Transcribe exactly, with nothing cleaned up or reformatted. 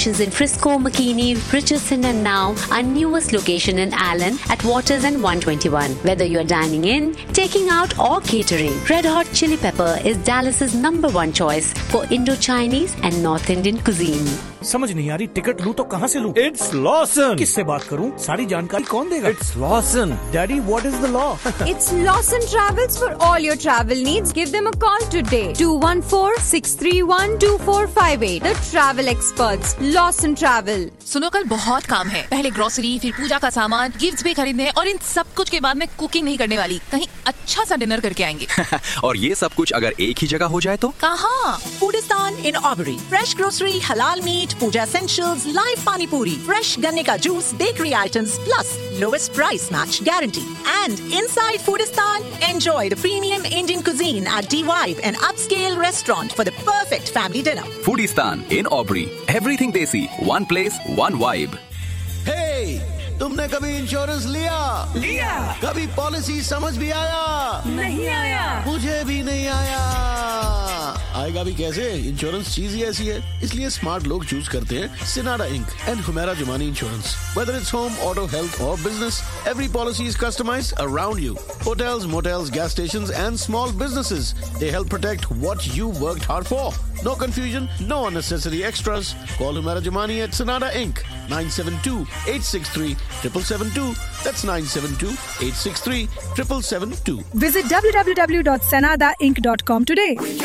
locations in Frisco, McKinney, Richardson and now our newest location in Allen at Waters and one twenty-one. Whether you're dining in, taking out or catering, Red Hot Chili Pepper is Dallas's number one choice for Indo-Chinese and North Indian cuisine. समझ नहीं आ रही ticket लूं तो कहाँ से लूं? It's Lawson. किससे बात करूं? सारी जानकारी कौन देगा? It's Lawson. Daddy, what is the law? It's Lawson Travels for all your travel needs. Give them a call today. two one four, six three one, two four five eight. The travel experts. Lawson Travel. सुनो कल बहुत काम है. पहले grocery, फिर पूजा का सामान, gifts भी खरीदने और इन सब कुछ के बाद मैं कुकिंग नहीं करने वाली. कहीं अच्छा सा डिनर करके आएंगे. और ये सब कुछ अगर एक ही जगह हो जाए तो? कहाँ? Foodistan in Aubrey. Fresh grocery, halal meat, puja essentials, live pani puri, fresh ganne ka juice, bakery items, plus lowest price match guarantee. And inside Foodistan, enjoy the premium Indian cuisine at D-Vibe, an upscale restaurant for the perfect family dinner. Foodistan in Aubrey. Everything desi. One place, one vibe. Hey! तुमने कभी insurance लिया? लिया। कभी policy समझ भी आया? नहीं आया। मुझे भी नहीं आया। आएगा भी कैसे? इंश्योरेंस चीज ही ऐसी है, इसलिए स्मार्ट लोग चूज करते हैं सिनाडा ink and Humera Jumani insurance. Whether it's home, auto, health or business, every policy is customized around you. Hotels, motels, gas stations and small businesses. They help protect what you worked hard for. No confusion, no unnecessary extras. Call Humera Jumani at Sanada Incorporated. nine seven two, eight six three, seven seven seven two. That's nine seven two, eight six three, seven seven seven two. Visit w w w dot sanada inc dot com today.